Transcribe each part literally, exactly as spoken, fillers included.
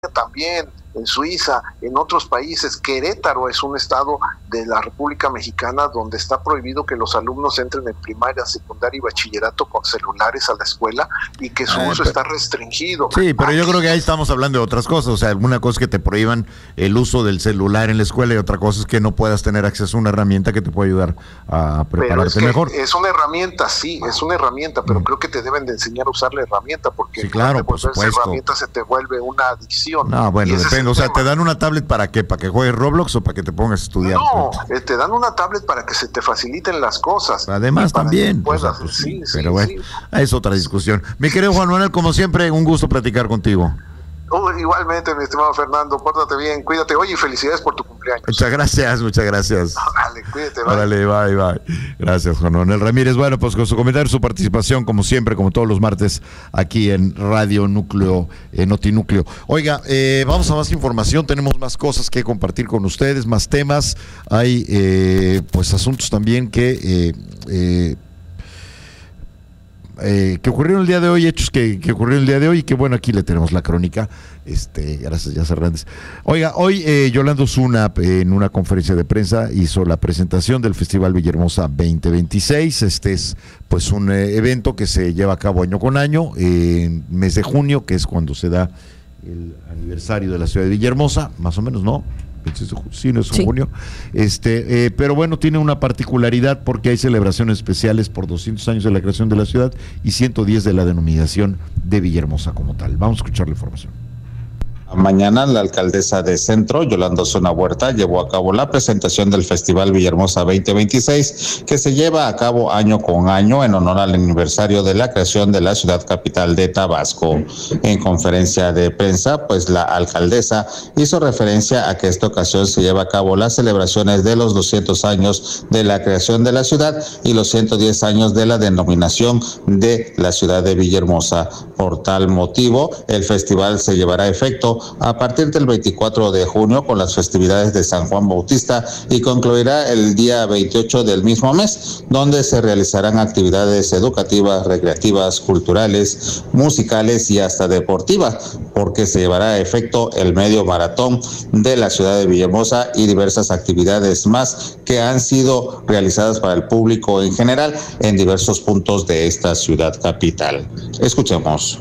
también, en Suiza, en otros países. Querétaro es un estado de la República Mexicana donde está prohibido que los alumnos entren en primaria, secundaria y bachillerato con celulares a la escuela y que su ah, uso pero, está restringido. Sí, pero Aquí, yo creo que ahí estamos hablando de otras cosas. O sea, alguna cosa es que te prohíban el uso del celular en la escuela y otra cosa es que no puedas tener acceso a una herramienta que te puede ayudar a prepararte es que mejor. Es una herramienta, sí, es una herramienta, pero mm. creo que te deben de enseñar a usar la herramienta porque sí, claro, por esa herramienta se te vuelve una adicción. No, bueno, depende. O sea, tema. ¿te dan una tablet para qué? ¿Para que juegues Roblox o para que te pongas a estudiar? No, eh, te dan una tablet para que se te faciliten las cosas. Además también. Puedas, o sea, pues, sí, sí, pero bueno, sí. es otra discusión. Mi querido Juan Manuel, como siempre, un gusto platicar contigo. Oh, igualmente, mi estimado Fernando, pórtate bien, cuídate. Oye, felicidades por tu cumpleaños. Muchas gracias, muchas gracias. Vale, cuídate, bye. Órale, bye, bye. Gracias, Juan Manuel Ramírez. Bueno, pues con su comentario, su participación, como siempre, como todos los martes, aquí en Radio Núcleo, en Notinúcleo. Oiga, eh, vamos a más información, tenemos más cosas que compartir con ustedes, más temas. Hay, eh, pues, asuntos también que... Eh, eh, Eh, que ocurrieron el día de hoy, hechos que, que ocurrieron el día de hoy y que bueno, aquí le tenemos la crónica. Este, gracias, Yas Hernández. Oiga, hoy eh, Yolanda Osuna eh, en una conferencia de prensa hizo la presentación del Festival Villahermosa veinte veintiséis. Este es pues un eh, evento que se lleva a cabo año con año, eh, en mes de junio, que es cuando se da el aniversario de la ciudad de Villahermosa, más o menos, ¿no? Sí, no es en sí. junio. Este, eh, pero bueno, tiene una particularidad porque hay celebraciones especiales por doscientos años de la creación de la ciudad y ciento diez de la denominación de Villahermosa como tal. Vamos a escuchar la información. Mañana la alcaldesa de Centro, Yolanda Osuna Huerta, llevó a cabo la presentación del Festival Villahermosa veinte veintiséis, que se lleva a cabo año con año en honor al aniversario de la creación de la ciudad capital de Tabasco. En conferencia de prensa, pues la alcaldesa hizo referencia a que esta ocasión se lleva a cabo las celebraciones de los doscientos años de la creación de la ciudad y los ciento diez años de la denominación de la ciudad de Villahermosa. Por tal motivo, el festival se llevará a efecto a partir del veinticuatro de junio con las festividades de San Juan Bautista y concluirá el día veintiocho del mismo mes, donde se realizarán actividades educativas, recreativas, culturales, musicales y hasta deportivas, porque se llevará a efecto el medio maratón de la ciudad de Villahermosa y diversas actividades más que han sido realizadas para el público en general en diversos puntos de esta ciudad capital. Escuchemos.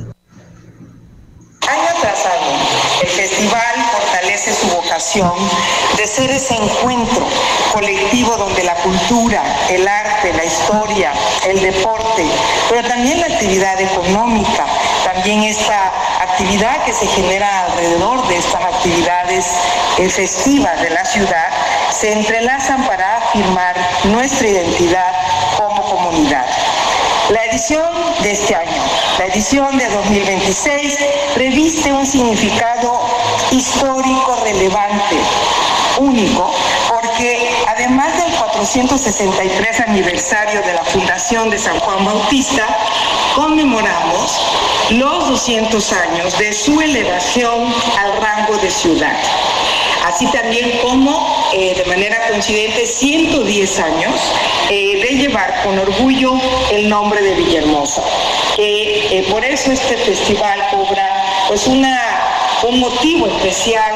Año tras año, el festival fortalece su vocación de ser ese encuentro colectivo donde la cultura, el arte, la historia, el deporte, pero también la actividad económica, también esta actividad que se genera alrededor de estas actividades festivas de la ciudad, se entrelazan para afirmar nuestra identidad como comunidad. La edición de este año, la edición de dos mil veintiséis, reviste un significado histórico relevante, único, porque además del cuatrocientos sesenta y tres aniversario de la fundación de San Juan Bautista, conmemoramos los doscientos años de su elevación al rango de ciudad. Así también como, eh, de manera coincidente, ciento diez años eh, de llevar con orgullo el nombre de Villahermosa. Eh, eh, por eso este festival cobra pues, una, un motivo especial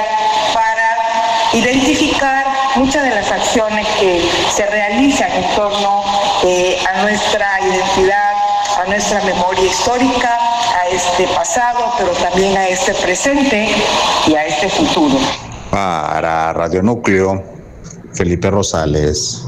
para identificar muchas de las acciones que se realizan en torno eh, a nuestra identidad, a nuestra memoria histórica, a este pasado, pero también a este presente y a este futuro. Para Radio Núcleo, Felipe Rosales.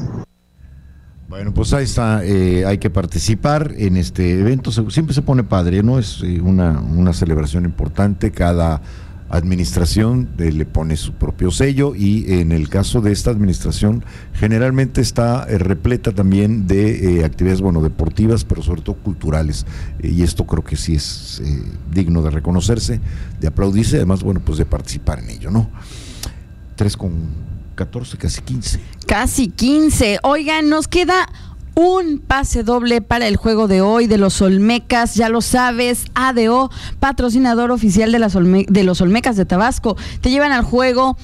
Bueno, pues ahí está, eh, hay que participar en este evento, siempre se pone padre, ¿no? Es eh, una, una celebración importante, cada administración eh, le pone su propio sello y en el caso de esta administración generalmente está eh, repleta también de eh, actividades, bueno, deportivas, pero sobre todo culturales, eh, y esto creo que sí es eh, digno de reconocerse, de aplaudirse, además, bueno, pues de participar en ello, ¿no? tres con catorce, casi quince. Casi quince. Oigan, nos queda un pase doble para el juego de hoy de los Olmecas, ya lo sabes, A D O, patrocinador oficial de, las Olme- de los Olmecas de Tabasco, te llevan al juego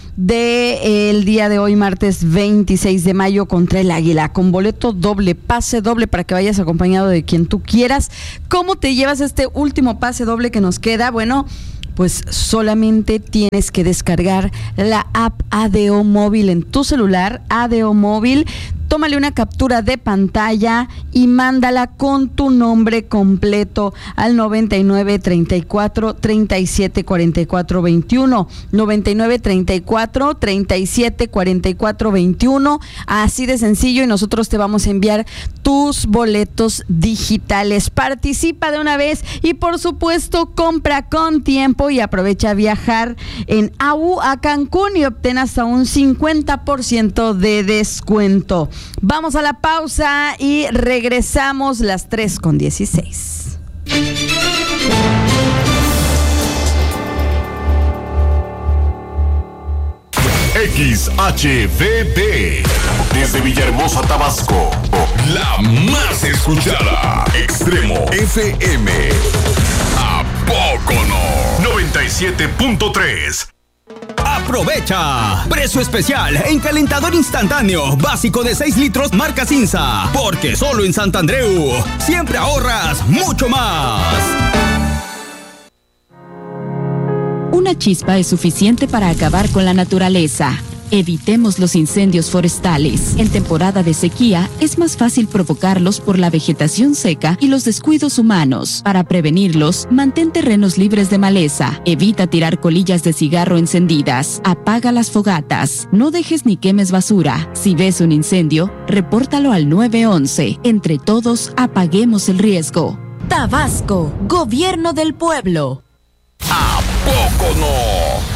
del día de hoy, martes veintiséis de mayo, contra el Águila, con boleto doble, pase doble para que vayas acompañado de quien tú quieras. ¿Cómo te llevas este último pase doble que nos queda? Bueno, pues solamente tienes que descargar la app A D O Móvil en tu celular, A D O Móvil. Tómale una captura de pantalla y mándala con tu nombre completo al noventa y nueve, treinta y cuatro, treinta y siete, cuarenta y cuatro, veintiuno. noventa y nueve, treinta y cuatro, treinta y siete, cuarenta y cuatro, veintiuno. Así de sencillo, y nosotros te vamos a enviar tus boletos digitales. Participa de una vez y, por supuesto, compra con tiempo y aprovecha a viajar en A U a Cancún y obtén hasta un cincuenta por ciento de descuento. Vamos a la pausa y regresamos las tres con dieciséis. X H V B, desde Villahermosa, Tabasco, la más escuchada. Extremo F M. ¿A poco no? noventa y siete punto tres. Aprovecha. Precio especial en calentador instantáneo básico de seis litros marca Cinza. Porque solo en Santandreu siempre ahorras mucho más. Una chispa es suficiente para acabar con la naturaleza. Evitemos los incendios forestales. En temporada de sequía, es más fácil provocarlos por la vegetación seca y los descuidos humanos. Para prevenirlos, mantén terrenos libres de maleza. Evita tirar colillas de cigarro encendidas. Apaga las fogatas. No dejes ni quemes basura. Si ves un incendio, repórtalo al nueve once. Entre todos, apaguemos el riesgo. Tabasco, Gobierno del Pueblo. ¿A poco no?